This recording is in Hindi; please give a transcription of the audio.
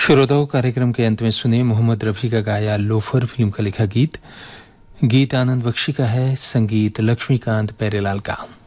श्रोताओं, कार्यक्रम के अंत में सुने मोहम्मद रफी का गाया लोफर फिल्म का लिखा गीत। गीत आनंद बख्शी का है, संगीत लक्ष्मीकांत प्यारेलाल का।